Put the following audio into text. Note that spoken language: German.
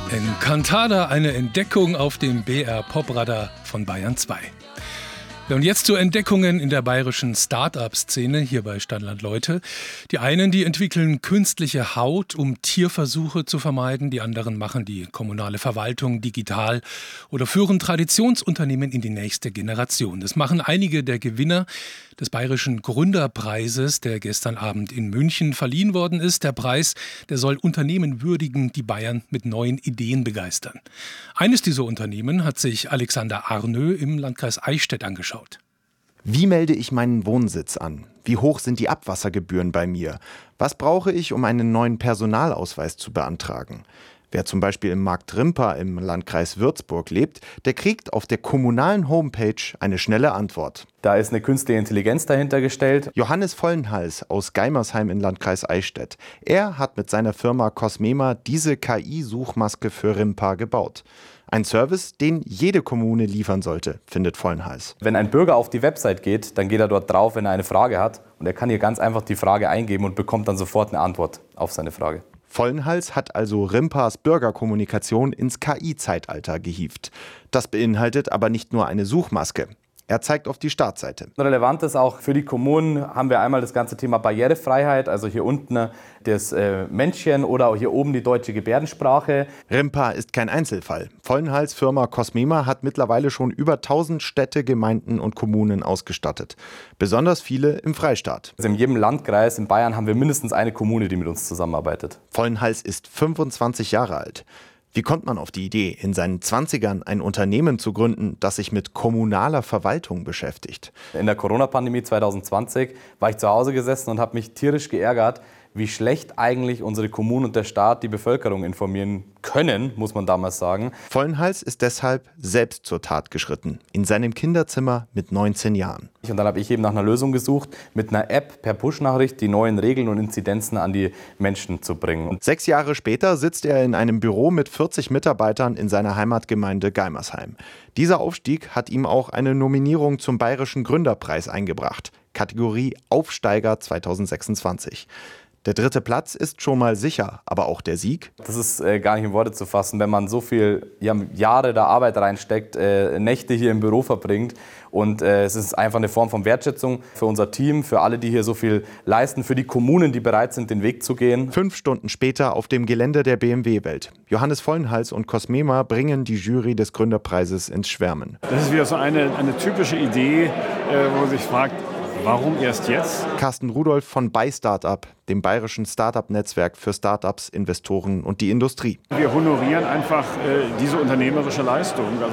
Encantada, eine Entdeckung auf dem BR Popradar von Bayern 2. Ja, und jetzt zu Entdeckungen in der bayerischen Start-up-Szene hier bei Stadtland Leute. Die einen, die entwickeln künstliche Haut, um Tierversuche zu vermeiden. Die anderen machen die kommunale Verwaltung digital oder führen Traditionsunternehmen in die nächste Generation. Das machen einige der Gewinner des Bayerischen Gründerpreises, der gestern Abend in München verliehen worden ist. Der Preis, der soll Unternehmen würdigen, die Bayern mit neuen Ideen begeistern. Eines dieser Unternehmen hat sich Alexander Arnö im Landkreis Eichstätt angeschaut. Wie melde ich meinen Wohnsitz an? Wie hoch sind die Abwassergebühren bei mir? Was brauche ich, um einen neuen Personalausweis zu beantragen? Wer zum Beispiel im Markt Rimpa im Landkreis Würzburg lebt, der kriegt auf der kommunalen Homepage eine schnelle Antwort. Da ist eine künstliche Intelligenz dahinter gestellt. Johannes Vollenhals aus Geimersheim im Landkreis Eichstätt. Er hat mit seiner Firma Cosmema diese KI-Suchmaske für Rimpa gebaut. Ein Service, den jede Kommune liefern sollte, findet Vollenhals. Wenn ein Bürger auf die Website geht, dann geht er dort drauf, wenn er eine Frage hat. Und er kann hier ganz einfach die Frage eingeben und bekommt dann sofort eine Antwort auf seine Frage. Vollenhals hat also Rimpas Bürgerkommunikation ins KI-Zeitalter gehievt. Das beinhaltet aber nicht nur eine Suchmaske. Er zeigt auf die Startseite. Relevant ist auch für die Kommunen, haben wir einmal das ganze Thema Barrierefreiheit, also hier unten das Männchen oder auch hier oben die deutsche Gebärdensprache. Rimpa ist kein Einzelfall. Vollenhals Firma Cosmema hat mittlerweile schon über 1000 Städte, Gemeinden und Kommunen ausgestattet. Besonders viele im Freistaat. Also in jedem Landkreis in Bayern haben wir mindestens eine Kommune, die mit uns zusammenarbeitet. Vollenhals ist 25 Jahre alt. Wie kommt man auf die Idee, in seinen 20ern ein Unternehmen zu gründen, das sich mit kommunaler Verwaltung beschäftigt? In der Corona-Pandemie 2020 war ich zu Hause gesessen und habe mich tierisch geärgert, wie schlecht eigentlich unsere Kommunen und der Staat die Bevölkerung informieren können, muss man damals sagen. Vollenhals ist deshalb selbst zur Tat geschritten, in seinem Kinderzimmer mit 19 Jahren. Und dann habe ich eben nach einer Lösung gesucht, mit einer App per Push-Nachricht die neuen Regeln und Inzidenzen an die Menschen zu bringen. Und 6 Jahre später sitzt er in einem Büro mit 40 Mitarbeitern in seiner Heimatgemeinde Geimersheim. Dieser Aufstieg hat ihm auch eine Nominierung zum Bayerischen Gründerpreis eingebracht, Kategorie Aufsteiger 2026. Der 3. Platz ist schon mal sicher, aber auch der Sieg? Das ist gar nicht in Worte zu fassen, wenn man so viel Jahre der Arbeit reinsteckt, Nächte hier im Büro verbringt. Und es ist einfach eine Form von Wertschätzung für unser Team, für alle, die hier so viel leisten, für die Kommunen, die bereit sind, den Weg zu gehen. 5 Stunden später auf dem Gelände der BMW-Welt. Johannes Vollenhals und Cosmema bringen die Jury des Gründerpreises ins Schwärmen. Das ist wieder so eine typische Idee, wo man sich fragt, warum erst jetzt? Carsten Rudolph von ByStartup, dem bayerischen Startup-Netzwerk für Startups, Investoren und die Industrie. Wir honorieren einfach diese unternehmerische Leistung. Also